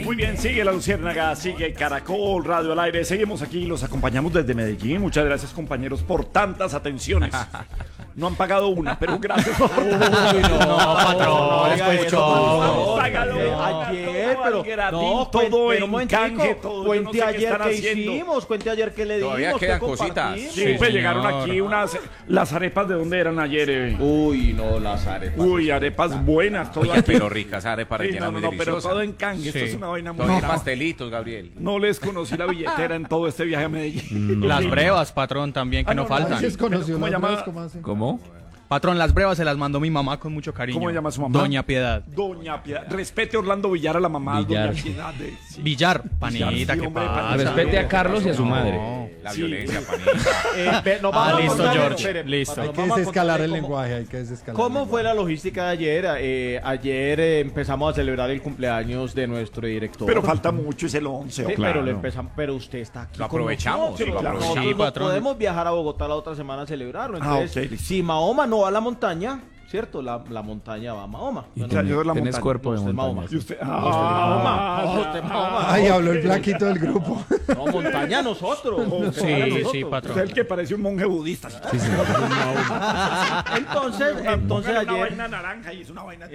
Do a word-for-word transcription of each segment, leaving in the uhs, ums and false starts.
Muy bien, sigue La Luciérnaga, sigue Caracol Radio al aire. Seguimos aquí y los acompañamos desde Medellín. Muchas gracias, compañeros, por tantas atenciones. No han pagado una, pero gracias por... Uy, no, no, patrón, no, después show. Ayer, pero no, todo pero en canje, todo. Cuente ayer qué hicimos, cuente ayer qué le dimos. Todavía quedan cositas. Sí, sí, pues llegaron aquí unas... ¿Las arepas de dónde eran ayer? Eh? Uy, no, las arepas. Uy, arepas buenas, todo Oye, aquí. pero ricas, arepas Sí, rellenas no, no, muy no, pero deliciosas. todo en canje, esto Sí. es una vaina muy Todos brava. pastelitos, Gabriel. No les conocí la billetera en todo este viaje a Medellín. Las brevas, patrón, también, que Ah, no, no, faltan. no, ¿Se conoció ¿Cómo las llama? brevas? ¿Cómo hace? ¿Cómo? Patrón, las brevas se las mandó mi mamá con mucho cariño. ¿Cómo llama su mamá? Doña Piedad. Doña Piedad. Respete a Orlando Villar, a la mamá. Villar. Doña Piedad. de- sí. Villar, panita, sí, que hombre, pasa. panita. Respete a Carlos y a su No. madre. La Sí. violencia, panita. Eh, ve, nos Ah, vamos a listo, contarle- George, espere, listo. patrón, Hay que vamos a desescalar el contarle cómo- lenguaje, hay que desescalar. ¿Cómo el fue la lenguaje. logística de ayer? Eh, ayer eh, empezamos a celebrar el cumpleaños de nuestro director. Pero falta mucho, es el once. Sí, claro. pero lo empezamos, pero usted está aquí. Lo con aprovechamos, nosotros. sí, lo Nosotros aprovechamos. Sí, no patrón. podemos viajar a Bogotá la otra semana a celebrarlo. Ah, Entonces, ok, listo. si Mahoma no va a la montaña, ¿cierto? La, la montaña va a Mahoma. Y Bueno, Ya, yo de la tenés montaña. cuerpo de usted es montaña. Mahoma. Y usted... Mahoma. Ah, Usted Mahoma. Ay, habló el flaquito del grupo. No, montaña nosotros. Sí, Nosotros. sí, usted patrón. es el que parece un monje budista. Sí, señor. Entonces, entonces Una ayer, vaina naranja y es una vaina...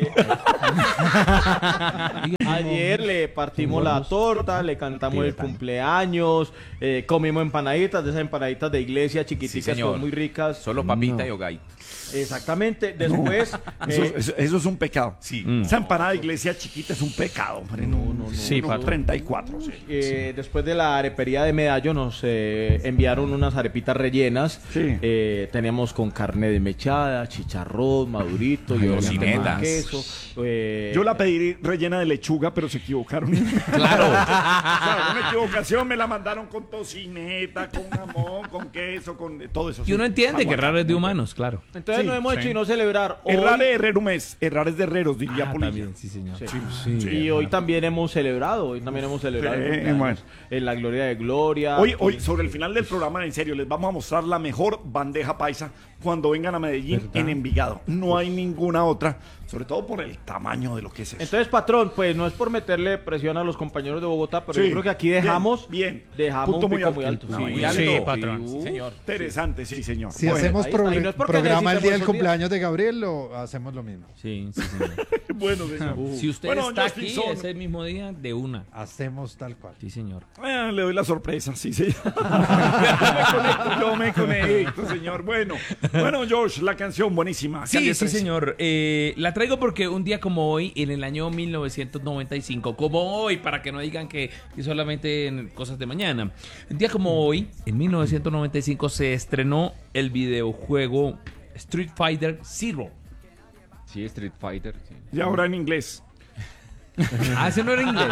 ayer le partimos la torta, le cantamos el cumpleaños, eh, comimos empanaditas, de esas empanaditas de iglesia Sí, chiquiticas, señor. son muy ricas. Solo papita No. y hogay. Exactamente. Después, Eso, eh, eso- eso es un pecado. Sí. Esa empanada de iglesia chiquita es un pecado, hombre. No, no, no. Sí, no, patrón. treinta y cuatro, sí. eh, después de la arepería de Medallo nos eh, enviaron unas arepitas rellenas. Sí. Eh, teníamos con carne desmechada, chicharrón, madurito, y obviamente con tocinetas. queso. eh, Yo la pedí rellena de lechuga, pero se equivocaron. Claro. Claro, una equivocación, me la mandaron con tocineta, con jamón, con queso, con todo eso. Y uno entiende que raro es de humanos, claro. Entonces Sí, no hemos sí. hecho y no celebrar. Hoy- Errar es herrero mes, errar es de herreros, diría Ah, Polilla. también, sí, señor. Sí. Y hoy también hemos celebrado, hoy también hemos celebrado el Sí, cumpleaños, bueno. en la gloria de Gloria. Hoy, hoy, sobre el final del programa, en serio, les vamos a mostrar la mejor bandeja paisa cuando vengan a Medellín en Envigado. No hay ninguna otra, sobre todo por el tamaño de lo que es eso. Entonces, patrón, pues no es por meterle presión a los compañeros de Bogotá, pero Sí. yo creo que aquí Bien, dejamos, bien. dejamos Punto un muy pico alto. muy alto. No, sí. muy Sí, alto. patrón. Sí, señor. Interesante, sí, señor. Si Bueno, hacemos ahí está, pro- y no es porque programa el necesitemos día del esos cumpleaños de Gabriel, lo hacemos lo mismo. Sí, sí, señor. bueno, señor. Si usted Bueno, está Justin aquí Son. ese mismo día, de una. Hacemos tal cual. Sí, señor. Ah, le doy la sorpresa, sí, señor. yo me conecto, yo me conecto, señor. Bueno, bueno, Josh, la canción buenísima. Sí, Calle sí, trece. señor. Eh, la traigo porque un día como hoy, en el año mil novecientos noventa y cinco, como hoy, para que no digan que, que solamente en cosas de mañana. Un día como hoy, en mil novecientos noventa y cinco, se estrenó el videojuego Street Fighter Zero. Sí, Street Fighter. Sí. Y ahora en inglés. Ah, ese no era inglés.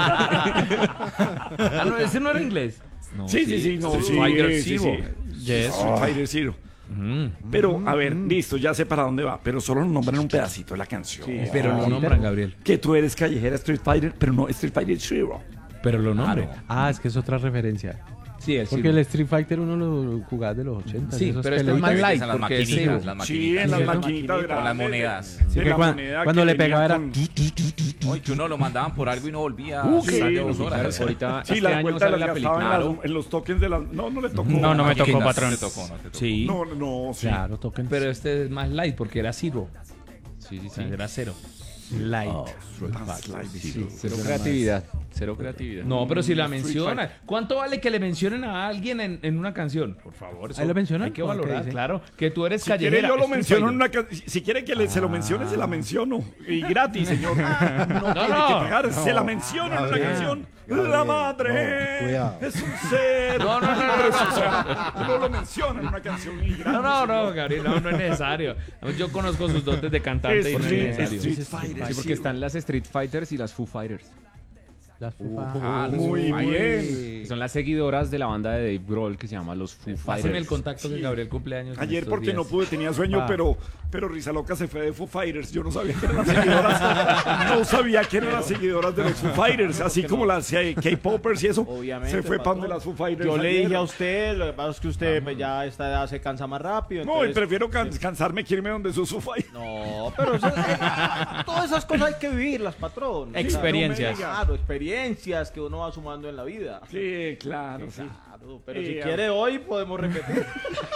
Ah, no, ese no era inglés. No, Sí, sí, sí, no, Street sí, Fighter sí, Zero. sí. Yes. Street Fighter Zero. Mm. Pero, a ver, listo, ya sé para dónde va, pero solo nos nombran un pedacito de la canción. Pero lo nombran, Gabriel. Que tú eres callejera Street Fighter, pero no Street Fighter Zero. Pero lo nombran. Ah, es que es otra referencia. Sí, el Porque Zero. el Street Fighter uno lo jugaba de los ochenta. Sí, esos pero este es peleitas. más light Esas las porque es maquinitas, Zero. las Sí, en las maquinitas. maquinitas Con las grandes. monedas. de Sí, que la cuan- moneda cuando que le venía pegaba era con- Oye, que uno lo mandaban por algo y no volvía. Uh, a sí, de dos sí, horas. Ahorita, Sí, este las año vueltas sale las la gastaba en, película. las- en los tokens de las... No, no le tocó. No, no me tocó, Maquinitas, patrón. no te tocó, no te tocó. Sí. No, no, no, sí. Claro, toquen. Pero este es más light porque era Zero. Sí, sí, O sí. sea, era cero. Light. Cero creatividad. Cero creatividad. No, pero si la menciona. ¿Cuánto vale que le mencionen a alguien en, en una canción? Por favor, eso ¿Ahí lo mencionan? hay que ¿O qué valorar, dice? claro. Que tú eres Si quiere, callejera. yo lo Street menciono en Fighter. una ca- Si quiere que le- se lo mencione, se la menciono. Y gratis, señor. No, tiene no. que pagar, se la menciono en una canción. La madre no, cuidado. es un ser. No, no, no, no, Pero, o sea, uno lo menciona en una canción y gratis. No, no, no, señor. Gabriel, no, no es necesario. Yo conozco sus dotes de cantante y no es Street- necesario. Street Fighter, Sí, sí. porque están las Street Fighters y las Foo Fighters. Las Foo Ah, los Muy Foo Fighters. bien. Son las seguidoras de la banda de Dave Grohl que se llama los Foo Haceme el Fighters. contacto que Gabriel cumpleaños. en Ayer estos porque días. no pude, tenía sueño, Ah. pero, pero Risa Loca se fue de Foo Fighters. Yo no sabía que eran las seguidoras. No sabía que eran las seguidoras de los Foo Fighters, así como las eh, K-Popers y eso. Obviamente, Se fue para patrón. donde las Foo Fighters. Yo le ayer. dije a usted, lo que pasa es que usted pues, ya a esta edad se cansa más rápido. No, y entonces- prefiero can- cansarme que irme donde sus Foo Fighters. No, pero eso- eh, todas esas cosas hay que vivirlas, patrón. Experiencias. Claro, experiencias. experiencias que uno va sumando en la vida. Sí, claro, sí. Claro, pero Sí, si a- quiere hoy podemos repetir.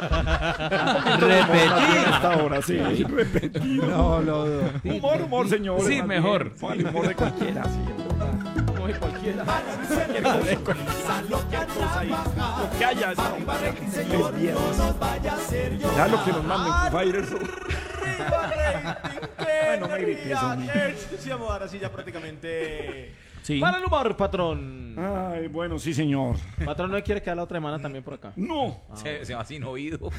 Repetir esta hora, sí. Repetir. No, lo dudo. Humor, humor, señor. Sí, mejor. El humor de cualquiera, sí. Como de cualquiera. Cualquier cosa, cualquier cosa ahí. Lo que haya esta hora. Es viernes. Ya lo que nos manden, Foo Fighters. Bueno, me grites, hombre. Sí, vamos ahora sí ya prácticamente. Sí. Para el humor, patrón. Ay, bueno, sí, señor. Patrón no quiere quedar la otra semana también por acá. No. Se, se va sin oído.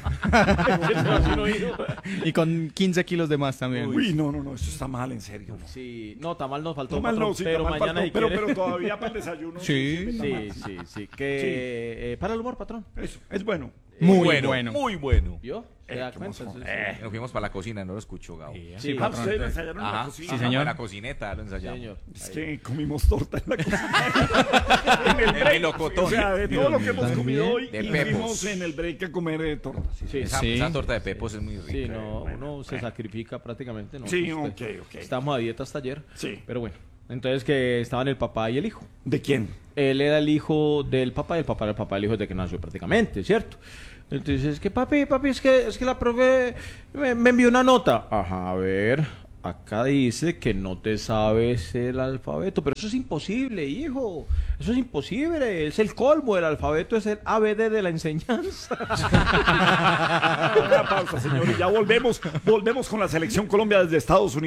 Y con quince kilos de más también. Uy, no, no, no, esto está mal, en serio. No. Sí, no, tamal nos faltó, No, mal patrón, no, sí, pero tamal mañana faltó, si pero, quiere. pero todavía para el desayuno. Sí. Sí, sí, sí. Que eh, para el humor, patrón. Eso, es bueno. Muy bueno, bueno. muy bueno. ¿Vio? ¿Se da cuenta? pasó? Sí, Eh, nos fuimos para la cocina, no lo escucho, Gabo. sí, Ah, patrón. ustedes lo ensayaron en la Ajá, cocina. sí, señor. En la cocineta lo ensayamos. Señor. Es que comimos torta en la cocina. en el En break. melocotón. O sea, de todo lo que hemos También. comido hoy, De y pepos. fuimos en el break a comer eh, torta. Sí, Sí, Esa, Sí. esa torta de pepos es muy rica. sí, no, uno se sacrifica prácticamente, ¿no? Sí, Usted- ok, ok. Estamos a dieta hasta ayer. Sí. Pero bueno, entonces que estaban el papá y el hijo. ¿De quién? Él era el hijo del papá y el papá era el papá del hijo desde que nació prácticamente, ¿cierto? Entonces es que papi, papi, es que, es que la profe me, me envió una nota. Ajá, a ver, acá dice que no te sabes el alfabeto, pero eso es imposible, hijo. Eso es imposible, es el colmo, el alfabeto es el A B D de la enseñanza. Una pausa, señor, y ya volvemos. Volvemos con la selección Colombia desde Estados Unidos.